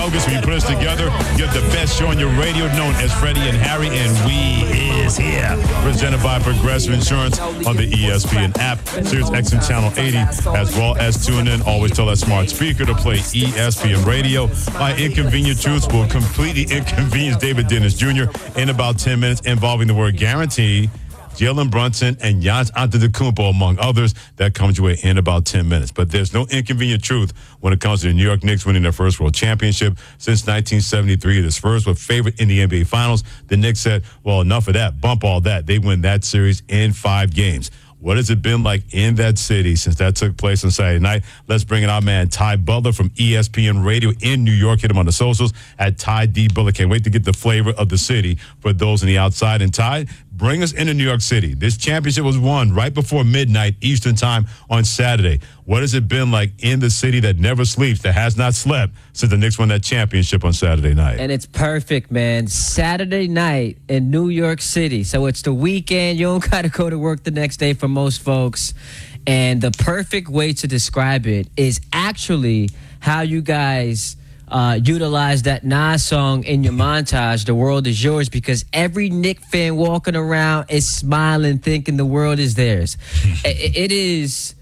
Yogas. When you put us together, you have the best show on your radio, known as Freddie and Harry, and we is here. Presented by Progressive Insurance on the ESPN app, Sirius XM Channel 80, as well as tune in. Always tell that smart speaker to play ESPN Radio. My inconvenient truths will completely inconvenience David Dennis Jr. in about 10 minutes, involving the word guarantee, Jalen Brunson, and Giannis Antetokounmpo, among others. That comes your way in about 10 minutes. But there's no inconvenient truth when it comes to the New York Knicks winning their first world championship since 1973. The Spurs were favored in the NBA Finals. The Knicks said, well, enough of that. Bump all that. They win that series in 5 games. What has it been like in that city since that took place on Saturday night? Let's bring in our man, Ty Butler from ESPN Radio in New York. Hit him on the socials at Ty D. Butler. Can't wait to get the flavor of the city for those on the outside. And Ty, bring us into New York City. This championship was won right before midnight Eastern time on Saturday. What has it been like in the city that never sleeps, that has not slept since the Knicks won that championship on Saturday night? And it's perfect, man. Saturday night in New York City. So it's the weekend. You don't got to go to work the next day for most folks. And the perfect way to describe it is actually how you guys utilize that Nas song in your montage, The World Is Yours, because every Knick fan walking around is smiling, thinking the world is theirs. It is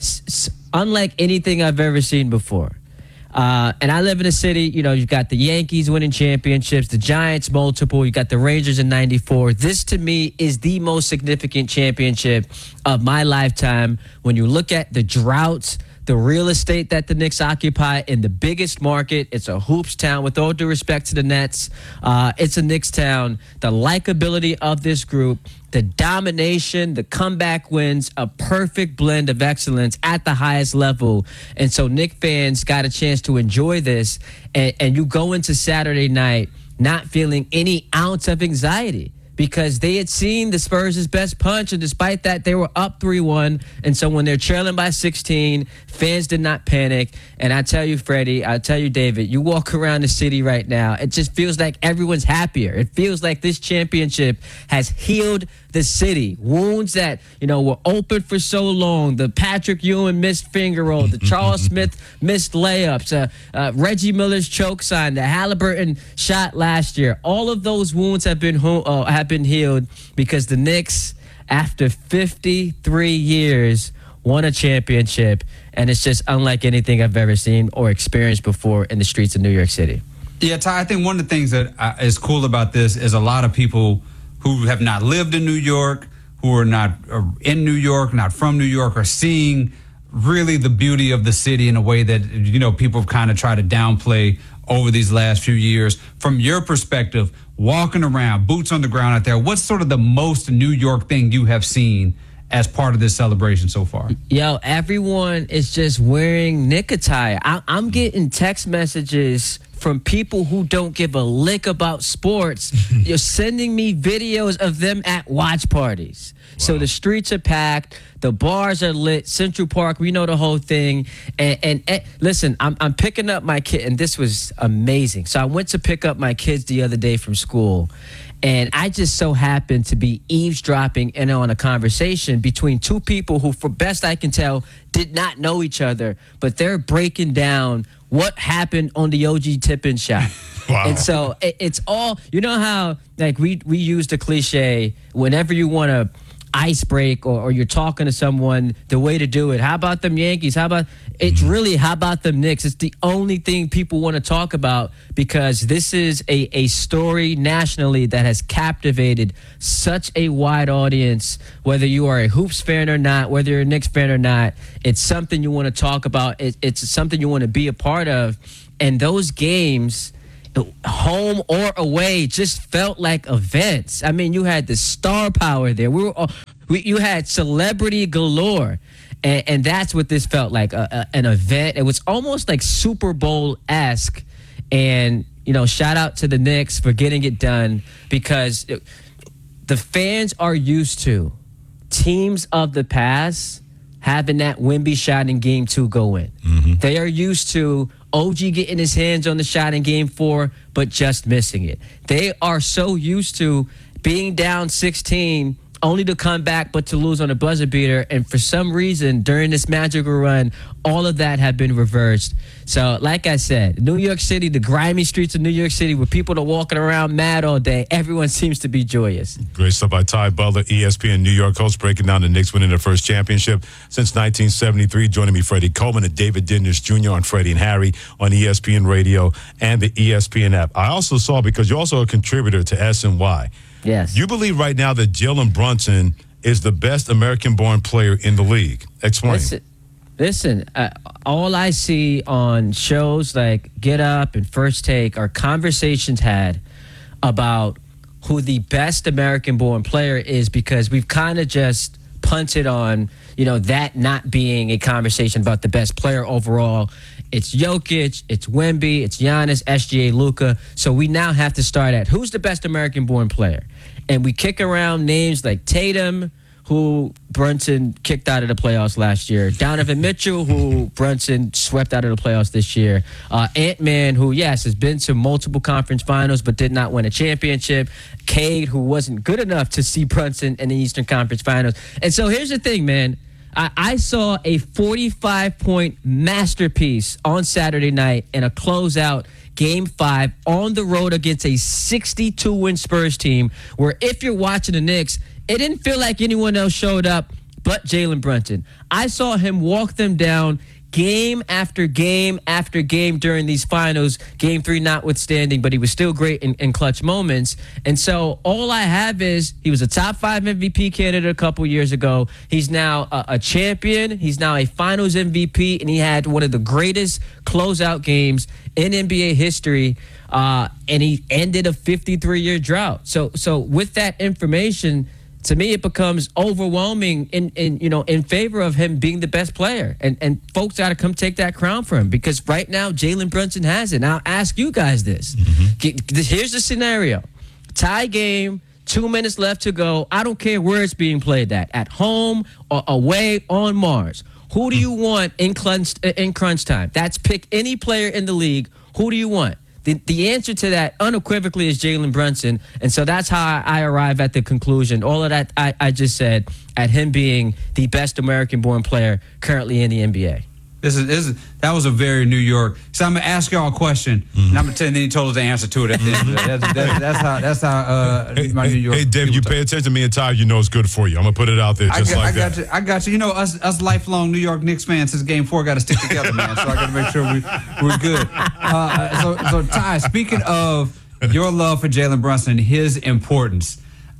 unlike anything I've ever seen before. And I live in a city, you know, you've got the Yankees winning championships, the Giants multiple, you got the Rangers in 94. This, to me, is the most significant championship of my lifetime. When you look at the droughts, the real estate that the Knicks occupy in the biggest market, it's a hoops town. With all due respect to the Nets, it's a Knicks town. The likability of this group, the domination, the comeback wins, a perfect blend of excellence at the highest level. And so Knicks fans got a chance to enjoy this. And you go into Saturday night not feeling any ounce of anxiety, because they had seen the Spurs' best punch, and despite that, they were up 3-1. And so when they're trailing by 16, fans did not panic. And I tell you, Freddie, I tell you, David, you walk around the city right now, it just feels like everyone's happier. It feels like this championship has healed the city. Wounds that, you know, were open for so long. The Patrick Ewing missed finger roll, the Charles Smith missed layups, Reggie Miller's choke sign, the Halliburton shot last year. All of those wounds have been healed because the Knicks, after 53 years, won a championship, and it's just unlike anything I've ever seen or experienced before in the streets of New York City. Yeah, Ty, I think one of the things that is cool about this is a lot of people who have not lived in New York, who are not in New York, not from New York, are seeing really the beauty of the city in a way that, you know, people have kind of tried to downplay over these last few years. From your perspective, walking around, boots on the ground out there, what's sort of the most New York thing you have seen as part of this celebration so far? Yo, everyone is just wearing Knick attire. I'm getting text messages from people who don't give a lick about sports. You're sending me videos of them at watch parties. Wow. So the streets are packed. The bars are lit. Central Park, we know the whole thing. And listen, I'm picking up my kid, and this was amazing. So I went to pick up my kids the other day from school, and I just so happened to be eavesdropping in on a conversation between two people who, for best I can tell, did not know each other, but they're breaking down what happened on the OG Tippin shot. Wow. And so it's all, you know how, like, we use the cliche whenever you want to ice break or you're talking to someone, the way to do it. How about them Yankees? How about them Knicks? It's the only thing people want to talk about, because this is a story nationally that has captivated such a wide audience. Whether you are a Hoops fan or not, whether you're a Knicks fan or not, it's something you want to talk about. It's something you want to be a part of. And those games, home or away, just felt like events. I mean, you had the star power there. You had celebrity galore, and that's what this felt like, an event. It was almost like Super Bowl-esque, and, you know, shout out to the Knicks for getting it done, because the fans are used to teams of the past having that Wemby shot in Game 2 go in. Mm-hmm. They are used to OG getting his hands on the shot in Game 4, but just missing it. They are so used to being down 16, only to come back, but to lose on a buzzer beater. And for some reason, during this magical run, all of that had been reversed. So, like I said, New York City, the grimy streets of New York City, where people are walking around mad all day, everyone seems to be joyous. Great stuff by Ty Butler, ESPN New York host, breaking down the Knicks winning their first championship since 1973. Joining me, Freddie Coleman and David Dinders Jr. on Freddie and Harry on ESPN Radio and the ESPN app. I also saw, because you're also a contributor to SNY. Yes. You believe right now that Jalen Brunson is the best American-born player in the league. Explain. Listen, all I see on shows like Get Up and First Take are conversations had about who the best American-born player is, because we've kind of just punted on, that not being a conversation about the best player overall. It's Jokic, it's Wemby, it's Giannis, SGA, Luka. So we now have to start at who's the best American-born player. And we kick around names like Tatum, who Brunson kicked out of the playoffs last year. Donovan Mitchell, who Brunson swept out of the playoffs this year. Ant-Man, who, yes, has been to multiple conference finals but did not win a championship. Cade, who wasn't good enough to see Brunson in the Eastern Conference Finals. And so here's the thing, man. I saw a 45-point masterpiece on Saturday night in a closeout Game 5 on the road against a 62-win Spurs team, where if you're watching the Knicks, it didn't feel like anyone else showed up but Jalen Brunson. I saw him walk them down game after game after game during these finals, Game 3 notwithstanding, but he was still great in clutch moments. And so all I have is he was a top 5 MVP candidate a couple years ago. He's now a champion. He's now a finals MVP, and he had one of the greatest closeout games in NBA history, and he ended a 53-year drought. So with that information, to me, it becomes overwhelming in favor of him being the best player. And folks got to come take that crown from him, because right now, Jalen Brunson has it. Now, I'll ask you guys this. Mm-hmm. Here's the scenario. Tie game, 2 minutes left to go. I don't care where it's being played at home or away on Mars. Who do you want in crunch time? That's pick any player in the league. Who do you want? The answer to that unequivocally is Jalen Brunson, and so that's how I arrive at the conclusion. All of that I just said, at him being the best American-born player currently in the NBA. That was a very New York. So I'm gonna ask y'all a question, and I'm gonna tell you. Then he told us the answer to it at the end of it. That's how my New York. Hey, Dave, you pay attention to me and Ty. You know it's good for you. I'm gonna put it out there just like that. I got you. You know, us lifelong New York Knicks fans since Game 4 got to stick together, man. So I got to make sure we're good. So Ty, speaking of your love for Jalen Brunson and his importance,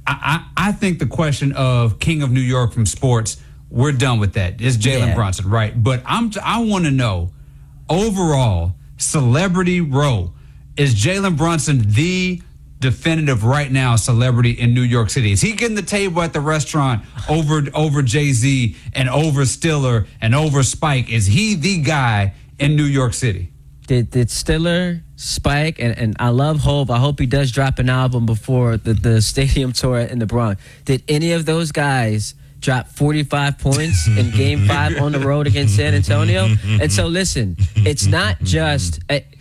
I think the question of King of New York from sports, we're done with that. It's Jalen Brunson, right? But I want to know, overall, celebrity row, is Jalen Brunson the definitive right now celebrity in New York City? Is he getting the table at the restaurant over Jay-Z and over Stiller and over Spike? Is he the guy in New York City? Did Stiller, Spike, and I love Hov. I hope he does drop an album before the stadium tour in the Bronx. Did any of those guys drop 45 points in Game 5 on the road against San Antonio? And so, listen, it's not just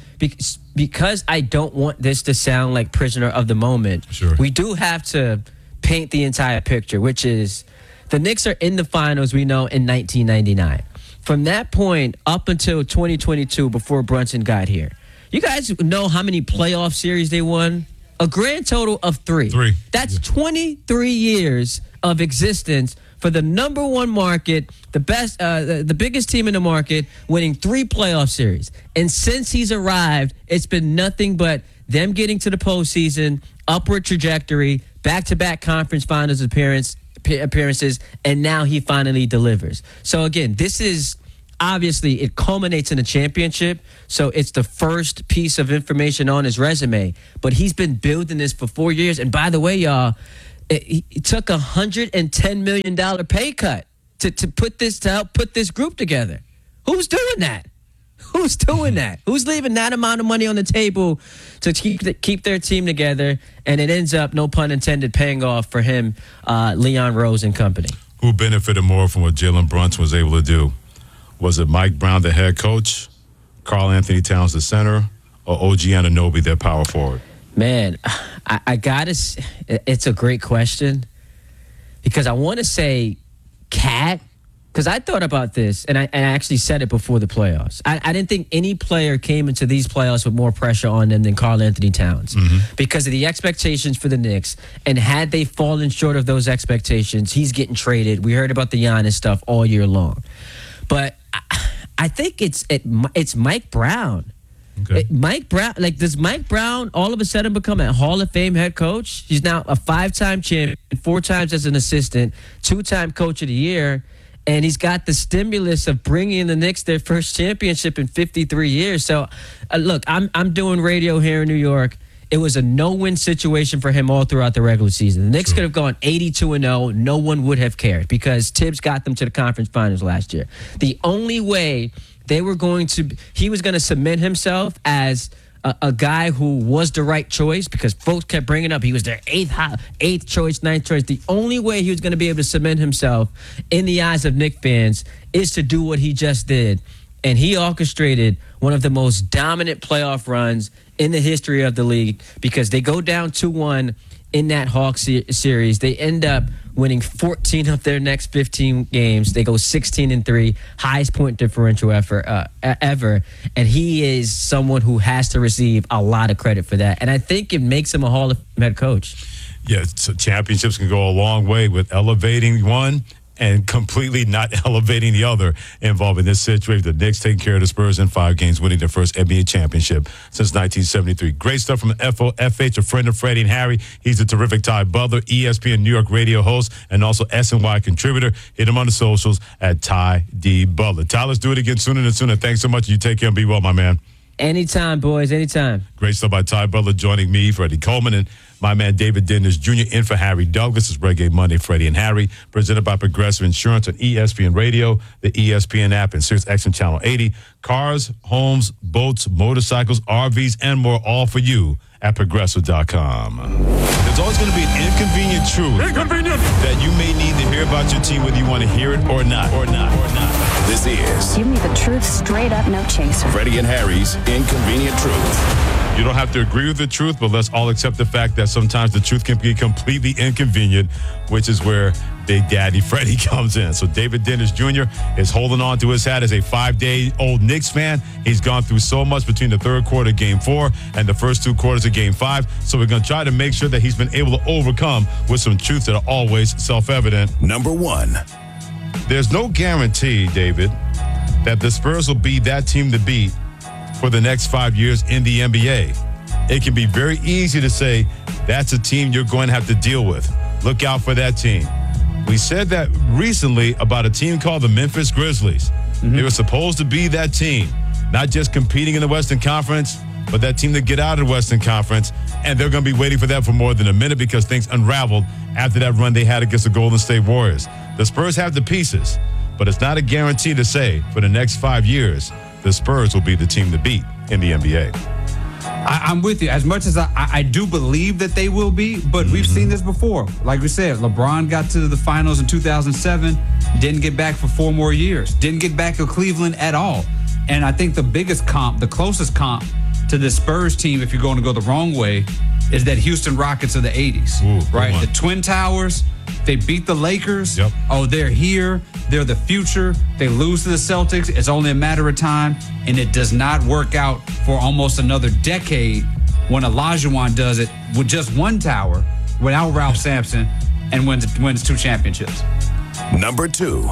because I don't want this to sound like prisoner of the moment. Sure. We do have to paint the entire picture, which is the Knicks are in the finals, we know, in 1999. From that point up until 2022, before Brunson got here, you guys know how many playoff series they won? A grand total of 3. That's 23 years of existence for the number one market, the best, the biggest team in the market, winning 3 playoff series. And since he's arrived, it's been nothing but them getting to the postseason, upward trajectory, back-to-back conference finals appearances, and now he finally delivers. So again, this is obviously, it culminates in a championship, so it's the first piece of information on his resume. But he's been building this for 4 years. And by the way, y'all, he took a $110 million pay cut to help put this group together. Who's doing that? Who's doing that? Who's leaving that amount of money on the table to keep their team together? And it ends up, no pun intended, paying off for him, Leon Rose and company. Who benefited more from what Jalen Brunson was able to do? Was it Mike Brown, the head coach, Karl Anthony Towns, the center, or OG Anunoby, their power forward? Man, I gotta. It's a great question, because I want to say Cat, because I thought about this, and I actually said it before the playoffs. I didn't think any player came into these playoffs with more pressure on them than Karl Anthony Towns because of the expectations for the Knicks. And had they fallen short of those expectations, he's getting traded. We heard about the Giannis stuff all year long. But I think it's Mike Brown. Okay. Mike Brown, does Mike Brown all of a sudden become a Hall of Fame head coach? He's now a 5-time champion, 4 times as an assistant, 2-time coach of the year. And he's got the stimulus of bringing the Knicks their first championship in 53 years. So, look, I'm doing radio here in New York. It was a no-win situation for him all throughout the regular season. The Knicks could have gone 82-0. No one would have cared because Tibbs got them to the conference finals last year. The only way he was going to cement himself as a guy who was the right choice because folks kept bringing up he was their 8th choice, 9th choice. The only way he was going to be able to cement himself in the eyes of Knicks fans is to do what he just did. And he orchestrated one of the most dominant playoff runs in the history of the league because they go down 2-1 in that Hawks series. They end up winning 14 of their next 15 games. They go 16-3, highest point differential ever. And he is someone who has to receive a lot of credit for that. And I think it makes him a Hall of Fame head coach. Yeah, so championships can go a long way with elevating one and completely not elevating the other involved in this situation. The Knicks taking care of the Spurs in 5 games, winning their first NBA championship since 1973. Great stuff from FH, a friend of Freddie and Harry. He's a terrific Ty Butler, ESPN New York radio host, and also SNY contributor. Hit him on the socials at Ty D. Butler. Ty, let's do it again sooner than sooner. Thanks so much. You take care and be well, my man. Anytime, boys, anytime. Great stuff by Ty Butler joining me, Freddie Coleman, and my man David Dennis Jr. in for Harry Douglas. It's Reggae Monday, Freddie and Harry, presented by Progressive Insurance on ESPN Radio, the ESPN app, and Sirius XM Channel 80. Cars, homes, boats, motorcycles, RVs, and more, all for you at Progressive.com. There's always going to be an inconvenient truth that you may need to hear about your team, whether you want to hear it or not. This is Give me the truth straight up, no chaser. Freddie and Harry's Inconvenient Truth. You don't have to agree with the truth, but let's all accept the fact that sometimes the truth can be completely inconvenient, which is where Big Daddy Freddie comes in. So David Dennis Jr. is holding on to his hat as a 5-day-old Knicks fan. He's gone through so much between the third quarter of Game 4 and the first 2 quarters of Game 5. So we're going to try to make sure that he's been able to overcome with some truths that are always self-evident. Number 1. There's no guarantee, David, that the Spurs will be that team to beat for the next 5 years in the NBA. It can be very easy to say that's a team you're going to have to deal with. Look out for that team. We said that recently about a team called the Memphis Grizzlies. They were supposed to be that team, not just competing in the Western Conference, but that team to get out of the Western Conference. And they're going to be waiting for that for more than a minute because things unraveled after that run they had against the Golden State Warriors. The Spurs have the pieces, but it's not a guarantee to say for the next 5 years the Spurs will be the team to beat in the NBA. I'm with you. As much as I do believe that they will be, but we've seen this before. Like we said, LeBron got to the finals in 2007, didn't get back for 4 more years, didn't get back to Cleveland at all. And I think the biggest comp, the closest comp to the Spurs team, if you're going to go the wrong way, is that Houston Rockets of the 80s, right? The Twin Towers, they beat the Lakers. Yep. Oh, they're here. They're the future. They lose to the Celtics. It's only a matter of time. And it does not work out for almost another decade when Olajuwon does it with just 1 tower without Ralph Sampson and wins 2 championships. Number 2.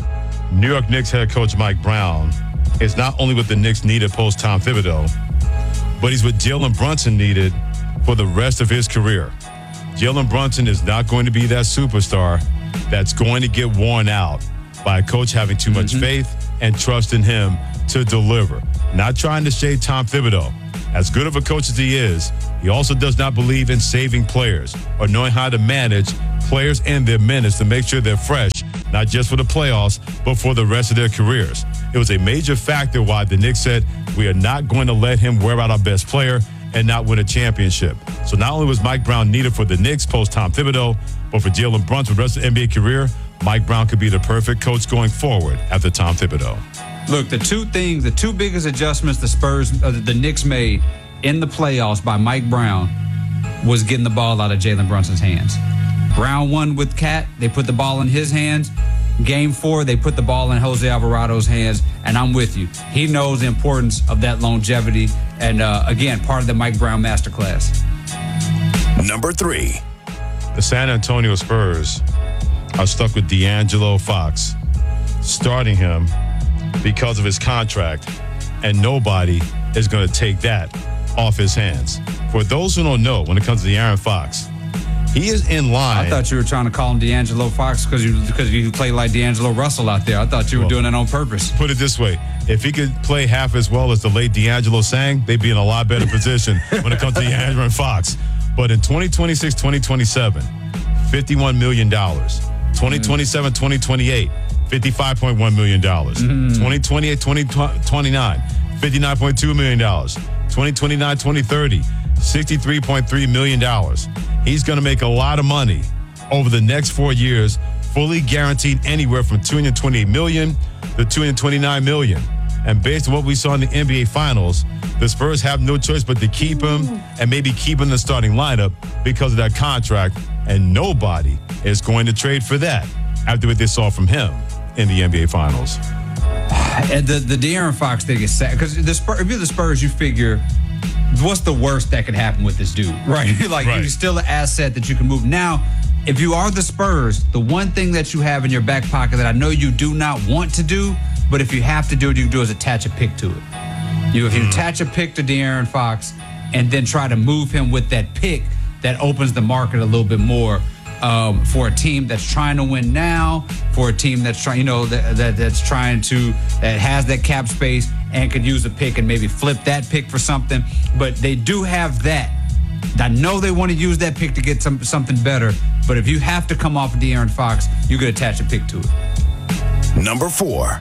New York Knicks head coach Mike Brown is not only what the Knicks needed post Tom Thibodeau, but he's what Jalen Brunson needed for the rest of his career. Jalen Brunson is not going to be that superstar that's going to get worn out by a coach having too much faith and trust in him to deliver. Not trying to shade Tom Thibodeau. As good of a coach as he is, he also does not believe in saving players or knowing how to manage players and their minutes to make sure they're fresh, not just for the playoffs, but for the rest of their careers. It was a major factor why the Knicks said, we are not going to let him wear out our best player and not win a championship. So not only was Mike Brown needed for the Knicks post Tom Thibodeau, but for Jalen Brunson for the rest of the NBA career, Mike Brown could be the perfect coach going forward after Tom Thibodeau. Look, the two biggest adjustments the Knicks made in the playoffs by Mike Brown was getting the ball out of Jalen Brunson's hands. Round 1 with Cat, they put the ball in his hands. Game 4, they put the ball in Jose Alvarado's hands, and I'm with you. He knows the importance of that longevity, and again, part of the Mike Brown masterclass. Number 3. The San Antonio Spurs are stuck with D'Angelo Fox, starting him because of his contract, and nobody is going to take that off his hands. For those who don't know, when it comes to De'Aaron Fox, he is in line. I thought you were trying to call him D'Angelo Fox because you play like D'Angelo Russell out there. I thought you were doing that on purpose. Put it this way. If he could play half as well as the late D'Angelo sang, they'd be in a lot better position when it comes to De'Aaron Fox. But in 2026, 2027, $51 million. 2027, 2028, $55.1 million. 2028, 2029, $59.2 million. 2029, 2030, $63.3 million. He's going to make a lot of money over the next 4 years, fully guaranteed anywhere from $228 million to $229 million. And based on what we saw in the NBA Finals, the Spurs have no choice but to keep him and maybe keep him in the starting lineup because of that contract. And nobody is going to trade for that after what they saw from him in the NBA Finals. And the De'Aaron Fox thing is sad because if you're the Spurs, you figure what's the worst that could happen with this dude, right? He's still an asset that you can move. Now, if you are the Spurs, the one thing that you have in your back pocket that I know you do not want to do, but if you have to do it, you can do is attach a pick to it. If you attach a pick to De'Aaron Fox and then try to move him with that pick, that opens the market a little bit more for a team that's trying to win now, for a team that's trying, that has that cap space and could use a pick and maybe flip that pick for something. But they do have that. I know they want to use that pick to get something better, but if you have to come off of De'Aaron Fox, you could attach a pick to it. Number 4.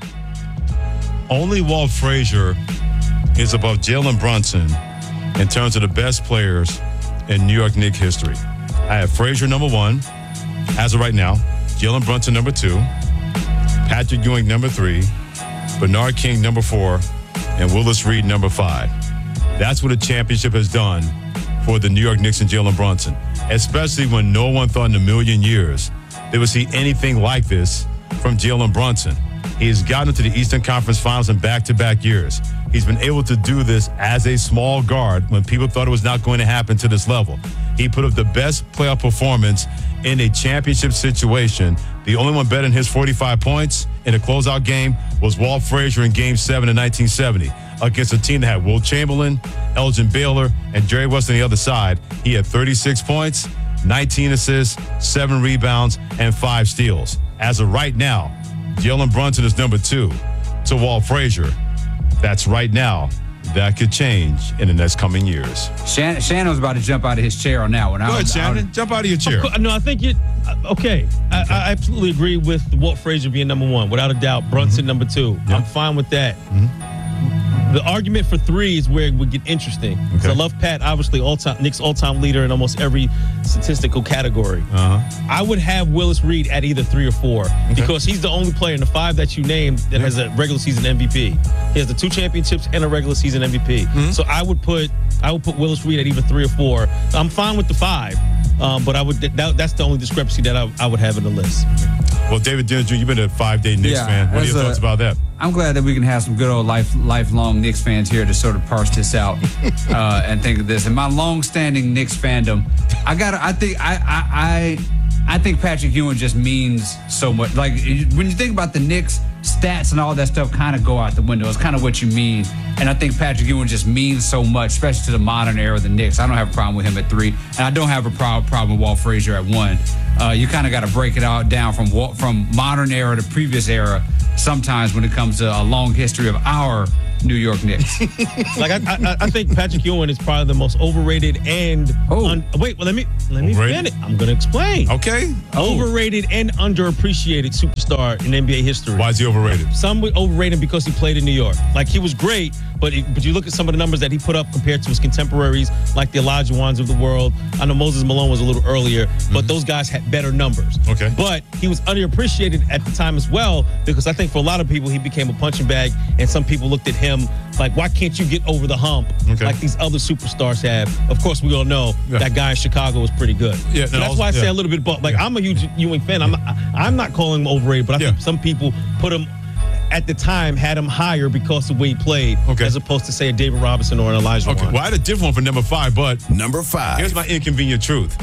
Only Walt Frazier is above Jalen Brunson in terms of the best players in New York Knicks history. I have Frazier number 1, as of right now. Jalen Brunson number 2. Patrick Ewing number 3. Bernard King number 4. And Willis Reed number 5. That's what a championship has done for the New York Knicks and Jalen Brunson, especially when no one thought in a million years they would see anything like this from Jalen Brunson. He has gotten into the Eastern Conference Finals in back-to-back years. He's been able to do this as a small guard when people thought it was not going to happen to this level. He put up the best playoff performance in a championship situation. The only one better than his 45 points in a closeout game was Walt Frazier in Game 7 in 1970 against a team that had Wilt Chamberlain, Elgin Baylor, and Jerry West on the other side. He had 36 points, 19 assists, 7 rebounds, and 5 steals. As of right now, Jalen Brunson is number 2 to Walt Frazier. That's right now. That could change in the next coming years. Shannon was about to jump out of his chair on that one. Go ahead, Shannon. Jump out of your chair. No, I think okay. I absolutely agree with Walt Frazier being number 1. Without a doubt, Brunson number 2. Yep. I'm fine with that. The argument for 3 is where it would get interesting. Okay. I love Pat, obviously, Knicks all-time leader in almost every statistical category. I would have Willis Reed at either 3 or 4 because he's the only player in the 5 that you named that has a regular season MVP. He has the 2 championships and a regular season MVP. So I would put Willis Reed at either 3 or 4. I'm fine with the 5, but that's the only discrepancy that I would have in the list. Well, David Dennis Jr., you've been a 5-day Knicks fan. What are your thoughts about that? I'm glad that we can have some good old lifelong Knicks fans here to sort of parse this out and think of this. And my long-standing Knicks fandom, I think Patrick Ewing just means so much. Like, when you think about the Knicks, stats and all that stuff kind of go out the window. It's kind of what you mean. And I think Patrick Ewing just means so much, especially to the modern era of the Knicks. I don't have a problem with him at 3. And I don't have a problem with Walt Frazier at 1. You kind of got to break it out down from modern era to previous era sometimes when it comes to a long history of our New York Knicks. I think Patrick Ewing is probably the most overrated and let me finish. I'm going to explain. Okay. Overrated and underappreciated superstar in NBA history. Why is he overrated? Some would overrate him because he played in New York. Like, he was great, but you look at some of the numbers that he put up compared to his contemporaries, like the Elijah Wans of the world. I know Moses Malone was a little earlier, but those guys had better numbers. Okay. But he was underappreciated at the time as well because I think for a lot of people he became a punching bag, and some people looked at him him, like, why can't you get over the hump like these other superstars have? Of course, we all know that guy in Chicago was pretty good. Yeah, so that's why I say a little bit about, like, I'm a huge Ewing fan. I'm not calling him overrated, but I think some people put him, at the time, had him higher because of the way he played, as opposed to, say, a David Robinson or an Elijah Wan. Well, I had a different one for number 5, but number 5. Here's my inconvenient truth.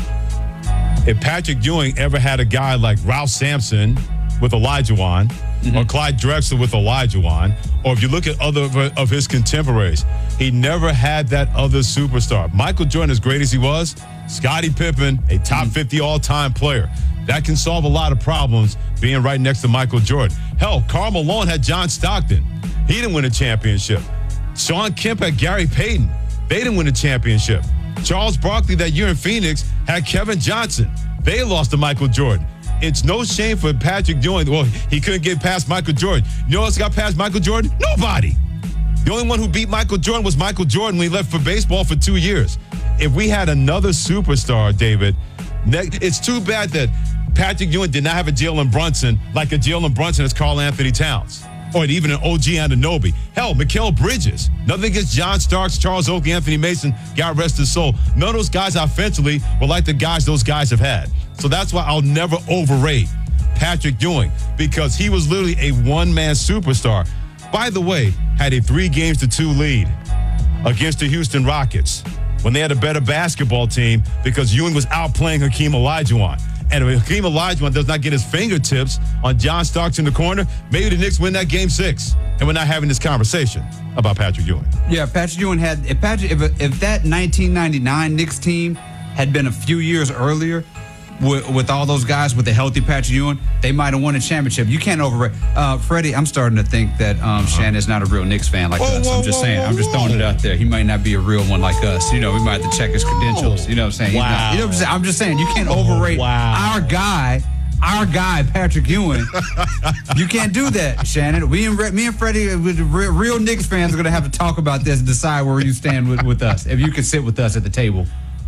If Patrick Ewing ever had a guy like Ralph Sampson with Elijah Wan, or Clyde Drexler with Elijah Wan, or if you look at other of his contemporaries, he never had that other superstar. Michael Jordan, as great as he was, Scottie Pippen, a top 50 all-time player. That can solve a lot of problems being right next to Michael Jordan. Hell, Karl Malone had John Stockton. He didn't win a championship. Sean Kemp had Gary Payton. They didn't win a championship. Charles Barkley that year in Phoenix had Kevin Johnson. They lost to Michael Jordan. It's no shame for Patrick Ewing. Well, he couldn't get past Michael Jordan. You know who else got past Michael Jordan? Nobody. The only one who beat Michael Jordan was Michael Jordan when he left for baseball for 2 years. If we had another superstar, David, it's too bad that Patrick Ewing did not have a Jalen Brunson like a Jalen Brunson as Karl Anthony Towns, or even an OG Anunoby. Hell, Mikal Bridges. Nothing against John Starks, Charles Oakley, Anthony Mason, God rest his soul. None of those guys offensively were like the guys those guys have had. So that's why I'll never overrate Patrick Ewing, because he was literally a one-man superstar. By the way, had a 3-2 lead against the Houston Rockets when they had a better basketball team because Ewing was outplaying Hakeem Olajuwon. And if Hakeem Olajuwon does not get his fingertips on John Starks in the corner, maybe the Knicks win that Game 6. And we're not having this conversation about Patrick Ewing. Yeah, Patrick Ewing had if that 1999 Knicks team had been a few years earlier with all those guys with the healthy Patrick Ewing, they might have won a championship. You can't overrate. Freddie, I'm starting to think that Shannon's not a real Knicks fan like us. I'm just saying. I'm just throwing it out there. He might not be a real one like us. You know, we might have to check his credentials. You know what I'm saying? Wow. You know what I'm saying? I'm just saying, you can't overrate our guy, Patrick Ewing. You can't do that, Shannon. Me and Freddie, real Knicks fans, are going to have to talk about this and decide where you stand with us. If you can sit with us at the table.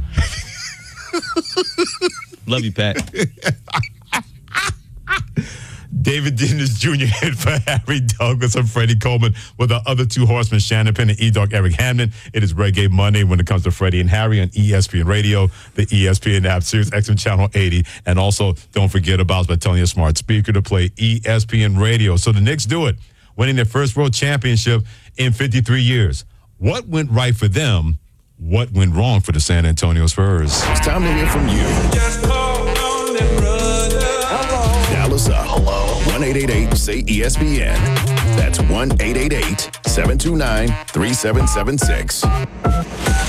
Love you, Pat. David Dennis Jr. hit for Harry Douglas and Freddie Coleman with the other two horsemen, Shannon Penn and E-Dog Eric Hamden. It is Reggae Monday when it comes to Freddie and Harry on ESPN Radio, the ESPN app, Sirius XM Channel 80. And also, don't forget about by telling your smart speaker to play ESPN Radio. So the Knicks do it, winning their first world championship in 53 years. What went right for them? What went wrong for the San Antonio Spurs? It's time to hear from you. Dial us up. Hello. 1-888-SAY-ESPN. That's 1-888-729-3776.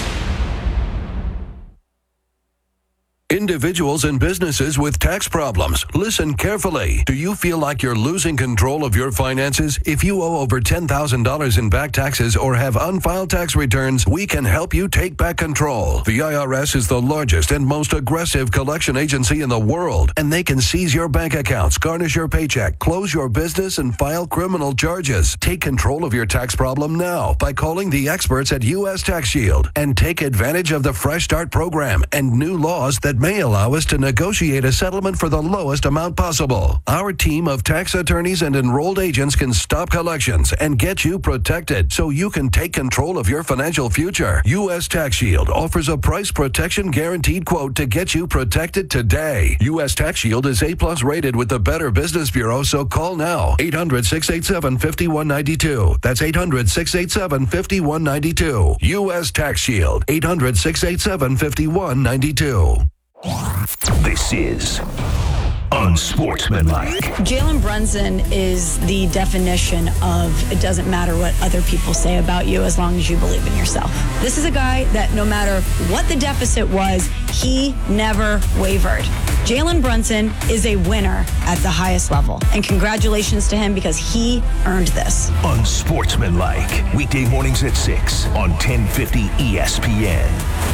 Individuals and businesses with tax problems, listen carefully. Do you feel like you're losing control of your finances? If you owe over $10,000 in back taxes or have unfiled tax returns, we can help you take back control. The IRS is the largest and most aggressive collection agency in the world, and they can seize your bank accounts, garnish your paycheck, close your business, and file criminal charges. Take control of your tax problem now by calling the experts at U.S. Tax Shield and take advantage of the Fresh Start program and new laws that may allow us to negotiate a settlement for the lowest amount possible. Our team of tax attorneys and enrolled agents can stop collections and get you protected so you can take control of your financial future. U.S. Tax Shield offers a price protection guaranteed quote to get you protected today. U.S. Tax Shield is A+ rated with the Better Business Bureau, so call now. 800-687-5192. That's 800-687-5192. U.S. Tax Shield. 800-687-5192. This is unsportsmanlike. Jalen Brunson is the definition of it doesn't matter what other people say about you as long as you believe in yourself. This is a guy that no matter what the deficit was, he never wavered. Jalen Brunson is a winner at the highest level. And congratulations to him because he earned this. Unsportsmanlike. Weekday mornings at 6 on 1050 ESPN.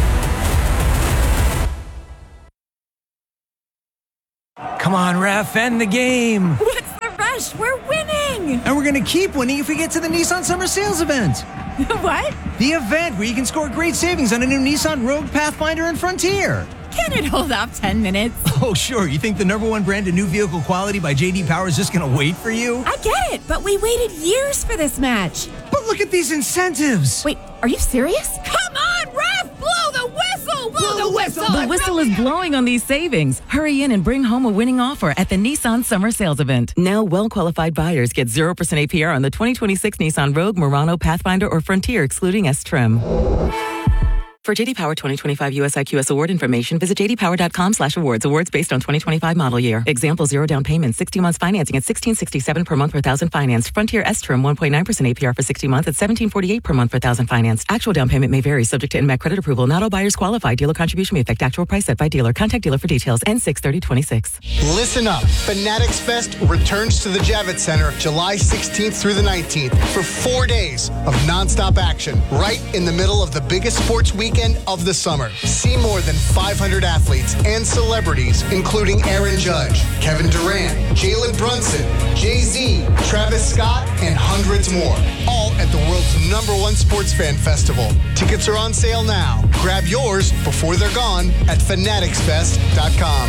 Come on, ref, end the game. What's the rush? We're winning. And we're going to keep winning if we get to the Nissan Summer Sales event. What? The event where you can score great savings on a new Nissan Rogue, Pathfinder, and Frontier. Can it hold up 10 minutes? Oh, sure. You think the #1 brand of new vehicle quality by J.D. Power is just going to wait for you? I get it, but we waited years for this match. But Look at these incentives. Wait, are you serious? Come on, Ref! Blow the whistle! Blow the whistle! The whistle is blowing on these savings. Hurry in and bring home a winning offer at the Nissan Summer Sales Event. Now, well-qualified buyers get 0% APR on the 2026 Nissan Rogue, Murano, Pathfinder, or Frontier, excluding S-Trim. For J.D. Power 2025 US IQS award information, visit jdpower.com/awards. Awards based on 2025 model year. Example, 0 down payment, 60 months financing at $1,667 per month per thousand financed. Frontier S-Trim, 1.9% APR for 60 months at $1,748 per month per thousand financed. Actual down payment may vary, subject to NMAC credit approval. Not all buyers qualify. Dealer contribution may affect actual price set by dealer. Contact dealer for details. N6/30/26. Listen up. Fanatics Fest returns to the Javits Center July 16th through the 19th for 4 days of nonstop action right in the middle of the biggest sports weekend of the summer. See more than 500 athletes and celebrities, including Aaron Judge, Kevin Durant, Jalen Brunson, Jay-Z, Travis Scott, and hundreds more. All at the world's #1 sports fan festival. Tickets are on sale now. Grab yours before they're gone at fanaticsfest.com.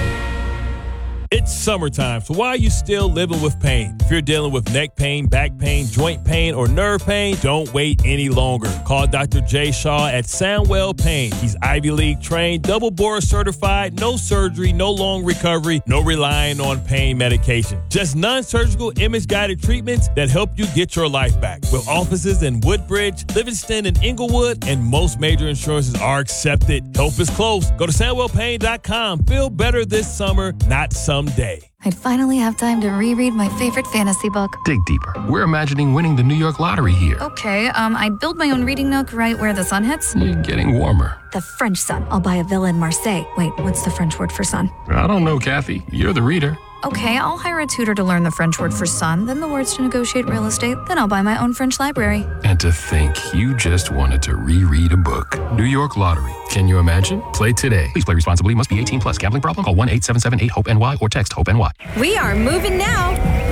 It's summertime, so why are you still living with pain? If you're dealing with neck pain, back pain, joint pain, or nerve pain, don't wait any longer. Call Dr. Jay Shaw at Soundwell Pain. He's Ivy League trained, double board certified, no surgery, no long recovery, no relying on pain medication. Just non-surgical image-guided treatments that help you get your life back. With offices in Woodbridge, Livingston, and Inglewood, and most major insurances are accepted. Help is close. Go to SoundwellPain.com. Feel better this summer, not someday. I'd finally have time to reread my favorite fantasy book. Dig deeper. We're imagining winning the New York lottery here. Okay, I'd build my own reading nook right where the sun hits. Getting warmer. The French sun. I'll buy a villa in Marseille. Wait, what's the French word for sun? I don't know, Kathy. You're the reader. Okay, I'll hire a tutor to learn the French word for sun, then the words to negotiate real estate, then I'll buy my own French library. And to think you just wanted to reread a book. New York Lottery. Can you imagine? Play today. Please play responsibly. Must be 18 plus. Gambling problem? Call 1-877-8-HOPE-NY or text HOPE-NY. We are moving now.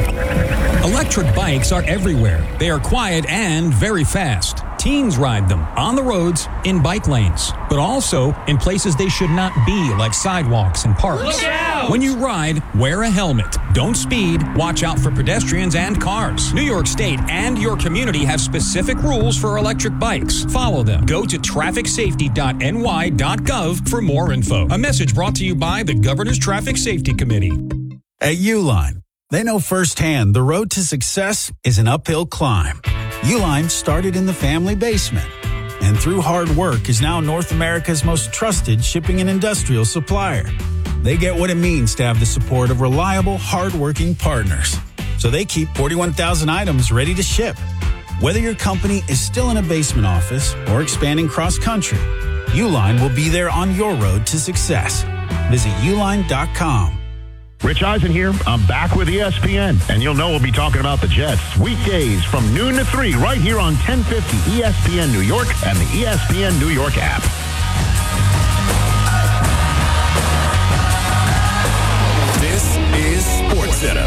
Electric bikes are everywhere. They are quiet and very fast. Teens ride them on the roads, in bike lanes, but also in places they should not be, like sidewalks and parks. Look out! When you ride, wear a helmet. Don't speed. Watch out for pedestrians and cars. New York State and your community have specific rules for electric bikes. Follow them. Go to trafficsafety.ny.gov for more info. A message brought to you by the Governor's Traffic Safety Committee. At Uline, they know firsthand the road to success is an uphill climb. Uline started in the family basement and through hard work is now North America's most trusted shipping and industrial supplier. They get what it means to have the support of reliable, hardworking partners. So they keep 41,000 items ready to ship. Whether your company is still in a basement office or expanding cross-country, Uline will be there on your road to success. Visit uline.com. Rich Eisen here. I'm back with ESPN, and you'll know we'll be talking about the Jets weekdays from noon to 3 right here on 1050 ESPN New York and the ESPN New York app. This is SportsCenter.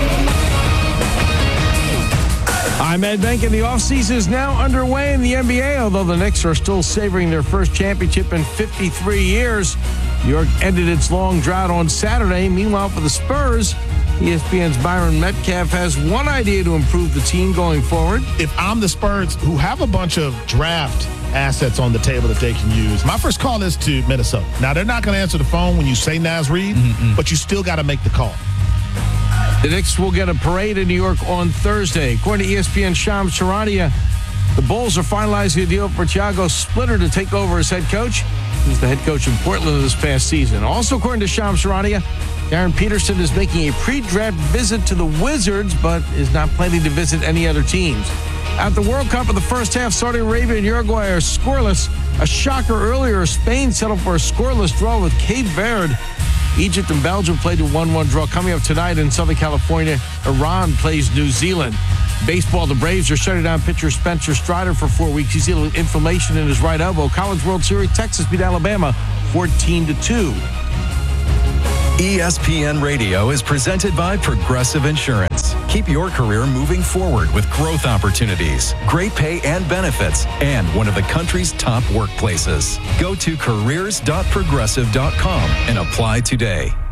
I'm Ed Bank, and the offseason is now underway in the NBA, although the Knicks are still savoring their first championship in 53 years. New York ended its long drought on Saturday. Meanwhile, for the Spurs, ESPN's Byron Metcalf has one idea to improve the team going forward. If I'm the Spurs, who have a bunch of draft assets on the table that they can use, my first call is to Minnesota. Now, they're not going to answer the phone when you say Naz Reid, but you still got to make the call. The Knicks will get a parade in New York on Thursday. According to ESPN's Shams Charania, the Bulls are finalizing a deal for Thiago Splitter to take over as head coach. He was the head coach in Portland this past season. Also, according to Shams Charania, Darren Peterson is making a pre-draft visit to the Wizards, but is not planning to visit any other teams. At the World Cup of the first half, Saudi Arabia and Uruguay are scoreless. A shocker earlier, Spain settled for a scoreless draw with Cape Verde. Egypt and Belgium played a 1-1 draw. Coming up tonight in Southern California, Iran plays New Zealand. Baseball, the Braves are shutting down pitcher Spencer Strider for 4 weeks. He's dealing with inflammation in his right elbow. College World Series, Texas beat Alabama 14-2. ESPN Radio is presented by Progressive Insurance. Keep your career moving forward with growth opportunities, great pay and benefits, and one of the country's top workplaces. Go to careers.progressive.com and apply today.